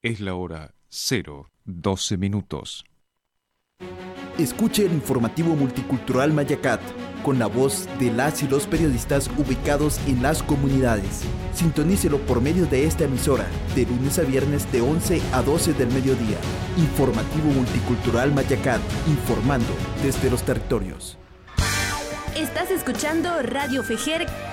Es la hora 0:12. Escuche el informativo multicultural Mayacat, con la voz de las y los periodistas ubicados en las comunidades. Sintonícelo por medio de esta emisora, de lunes a viernes de 11 a 12 del mediodía. Informativo multicultural Mayacat, informando desde los territorios. Estás escuchando Radio Fejer